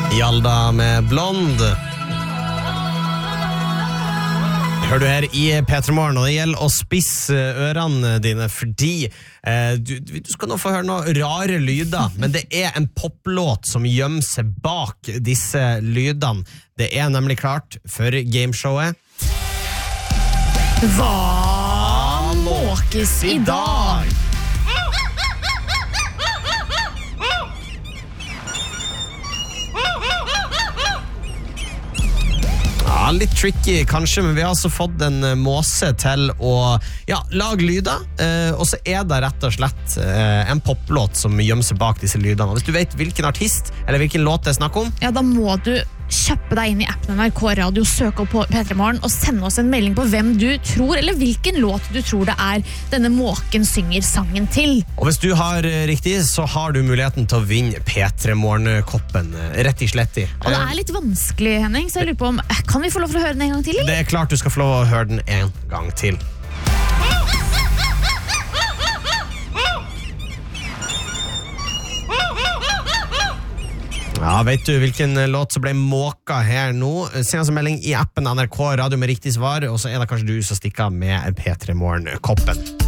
Hjalda med Blond. Hører du her i P3 Morgen, og det gjelder å spisse ørene dine, fordi du skal nå få høre noen rare lyder, men det er en poplåt som gjemmer seg bak disse lydene. Det er nemlig klart for gameshowet. Hva måkes i dag? Ja, litt tricky kanskje, men vi har altså fått en måse til å lage lyder, og så er det rett og slett en poplåt som gjemmer seg bak disse lydene. Hvis du vet hvilken artist eller hvilken låt det er snakk om, Ja, da må du kjappe deg inn i appen NRK Radio, søke opp på P3 Morgen og sende oss en melding på hvem du tror, eller hvilken låt du tror det er denne måken synger sangen til. og hvis du har riktig, så har du muligheten til å vinne P3 Morgen-koppen rett i slett i. Og det er litt vanskelig, Henning, så jeg lurer på om kan vi få lov til å høre den en gang til? Eller? Det er klart du skal få lov å høre den en gang til. Ja, vet du hvilken låt som ble måka her nå? Send oss en melding i appen NRK Radio med riktig svar, og så er det kanskje du som stikker med P3 Morgen-koppen.